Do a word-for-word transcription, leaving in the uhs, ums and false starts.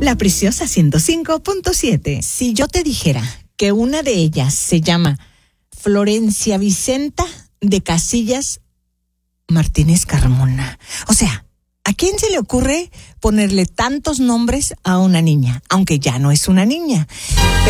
La Preciosa ciento cinco punto siete. Si yo te dijera que una de ellas se llama Florencia Vicenta de Casillas Martínez Carmona. O sea, ¿a quién se le ocurre ponerle tantos nombres a una niña? Aunque ya no es una niña. Pero